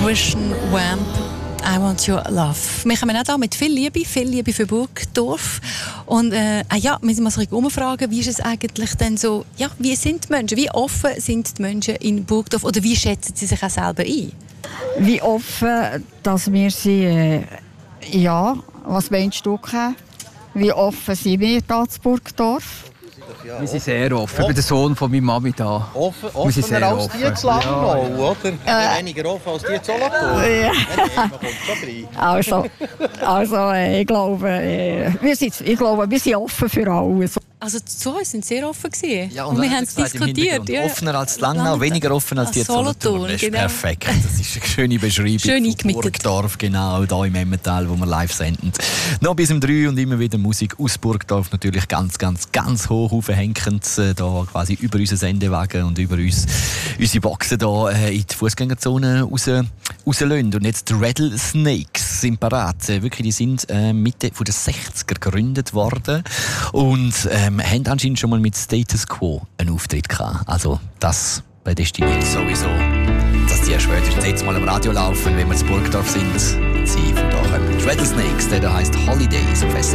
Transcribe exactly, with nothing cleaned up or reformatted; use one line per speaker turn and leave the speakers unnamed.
Christian Wamp, I Want Your Love. Wir kommen auch da mit viel Liebe, viel Liebe für Burgdorf. Und äh, ah ja, wir müssen mal so umfragen, wie ist es eigentlich denn so, ja, wie sind die Menschen, wie offen sind die Menschen in Burgdorf oder wie schätzen sie sich auch selber ein?
Wie offen, dass wir sie, äh, ja, was meinst du, wie offen sind wir hier in Burgdorf?
Ja, wir sind sehr offen. Ich bin der Sohn von meiner Mami da.
Offen, offener als die zu Langnau, ja. Oder? Äh, weniger offen als die zu Solothurn. Ja. Man kommt schon rein.
Also, also äh, ich, glaube, äh, wir sind, ich glaube, wir sind offen für alles.
Also zu uns sind sehr offen gewesen.
Ja, und,
und wir haben es diskutiert.
Ja. Offener als Langnau, weniger offen als die Solothurn. Das ist genau. Perfekt. Das ist eine schöne Beschreibung
Schön
von Burgdorf, genau, hier im Emmental, wo wir live senden. Noch bis um drei und immer wieder Musik aus Burgdorf, natürlich ganz, ganz, ganz hoch aufhängend, da quasi über unseren Sendewagen und über uns, unsere Boxen da in die Fußgängerzone raus, rauslösen. Und jetzt die Rattlesnakes sind parat. Wirklich, die sind äh, Mitte der sechziger gegründet worden und ähm, haben anscheinend schon mal mit Status Quo einen Auftritt gehabt. Also das prädestiniert sowieso, dass die spätestens jetzt mal am Radio laufen, wenn wir in Burgdorf sind. Sie von da kommen. Die Rattlesnakes, der heisst Holidays auf S R F.